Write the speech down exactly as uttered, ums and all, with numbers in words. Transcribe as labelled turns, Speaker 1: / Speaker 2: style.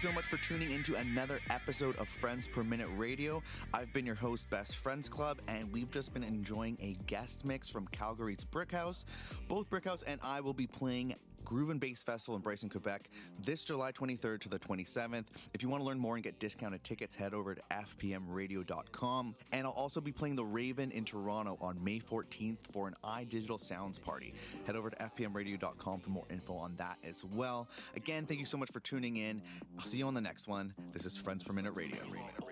Speaker 1: so much for tuning into another episode of Friends Per Minute Radio. I've been your host, Best Friends Club, and we've just been enjoying a guest mix from Calgary's Brickhouse. Both Brickhouse and I will be playing Groove and Bass Festival in Bryson, Quebec this July twenty-third to the twenty-seventh. If you want to learn more and get discounted tickets, head over to f p m radio dot com. And I'll also be playing the Raven in Toronto on May fourteenth for an iDigital Sounds party. Head over to f p m radio dot com for more info on that as well. Again, thank you so much for tuning in. I'll see you on the next one. This is Friends Per Minute Radio.